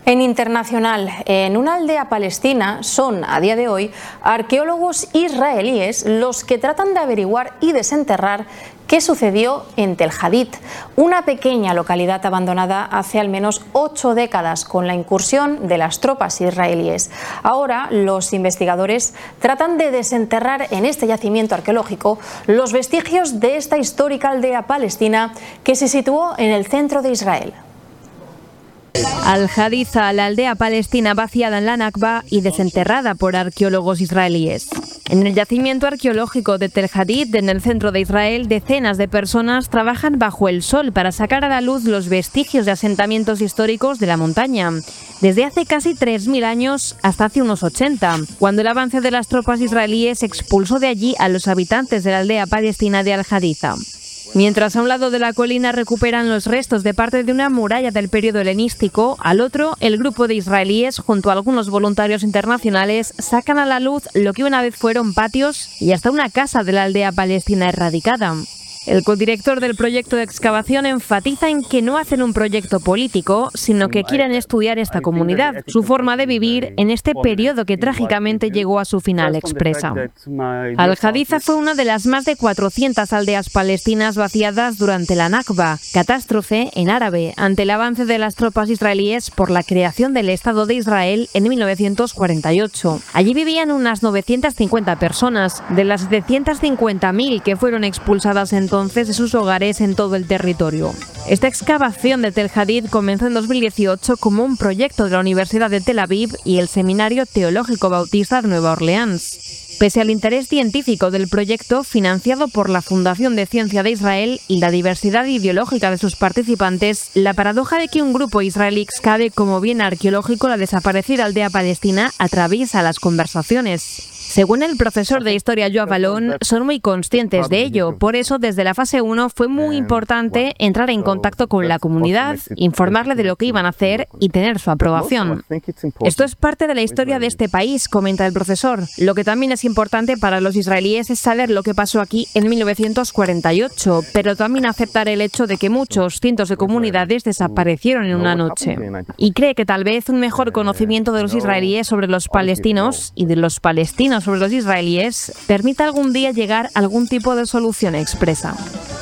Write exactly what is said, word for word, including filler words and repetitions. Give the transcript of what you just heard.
En internacional, en una aldea palestina son a día de hoy arqueólogos israelíes los que tratan de averiguar y desenterrar qué sucedió en Tel Hadid, una pequeña localidad abandonada hace al menos ocho décadas con la incursión de las tropas israelíes. Ahora los investigadores tratan de desenterrar en este yacimiento arqueológico los vestigios de esta histórica aldea palestina que se situó en el centro de Israel. Al-Haditha, la aldea palestina vaciada en la Nakba y desenterrada por arqueólogos israelíes. En el yacimiento arqueológico de Tel Hadid, en el centro de Israel, decenas de personas trabajan bajo el sol para sacar a la luz los vestigios de asentamientos históricos de la montaña, desde hace casi tres mil años hasta hace unos ochenta, cuando el avance de las tropas israelíes expulsó de allí a los habitantes de la aldea palestina de Al-Haditha. Mientras a un lado de la colina recuperan los restos de parte de una muralla del periodo helenístico, al otro, el grupo de israelíes, junto a algunos voluntarios internacionales, sacan a la luz lo que una vez fueron patios y hasta una casa de la aldea palestina erradicada. El codirector del proyecto de excavación enfatiza en que no hacen un proyecto político, sino que quieren estudiar esta comunidad, su forma de vivir en este periodo que trágicamente llegó a su final, expresa. Al-Haditha fue una de las más de cuatrocientas aldeas palestinas vaciadas durante la Nakba, catástrofe en árabe, ante el avance de las tropas israelíes por la creación del Estado de Israel en mil novecientos cuarenta y ocho. Allí vivían unas novecientas cincuenta personas, de las setecientas cincuenta mil que fueron expulsadas entonces de sus hogares en todo el territorio. Esta excavación de Tel Hadid comenzó en dos mil dieciocho como un proyecto de la Universidad de Tel Aviv y el Seminario Teológico Bautista de Nueva Orleans. Pese al interés científico del proyecto, financiado por la Fundación de Ciencia de Israel y la diversidad ideológica de sus participantes, la paradoja de que un grupo israelí excave como bien arqueológico la desaparecida aldea palestina atraviesa las conversaciones. Según el profesor de Historia Yoav Alon, son muy conscientes de ello. Por eso, desde la fase uno fue muy importante entrar en contacto con la comunidad, informarle de lo que iban a hacer y tener su aprobación. Esto es parte de la historia de este país, comenta el profesor. Lo que también es importante para los israelíes es saber lo que pasó aquí en mil novecientos cuarenta y ocho, pero también aceptar el hecho de que muchos cientos de comunidades desaparecieron en una noche. Y cree que tal vez un mejor conocimiento de los israelíes sobre los palestinos y de los palestinos sobre los israelíes permita algún día llegar a algún tipo de solución, expresa.